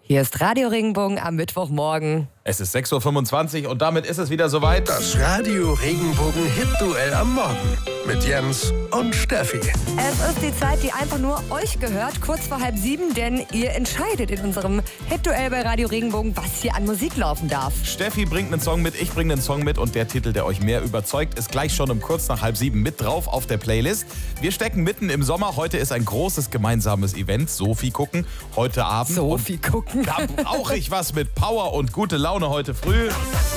Hier ist Radio Regenbogen am Mittwochmorgen. Es ist 6:25 Uhr und damit ist es wieder soweit. Das Radio Regenbogen Hit-Duell am Morgen mit Jens und Steffi. Es ist die Zeit, die einfach nur euch gehört, kurz vor 6:30, denn ihr entscheidet in unserem Hit-Duell bei Radio Regenbogen, was hier an Musik laufen darf. Steffi bringt einen Song mit, ich bringe einen Song mit und der Titel, der euch mehr überzeugt, ist gleich schon um kurz nach 6:30 mit drauf auf der Playlist. Wir stecken mitten im Sommer. Heute ist ein großes gemeinsames Event. Sophie gucken heute Abend. Sophie gucken. Da brauche ich was mit Power und gute Laune heute früh.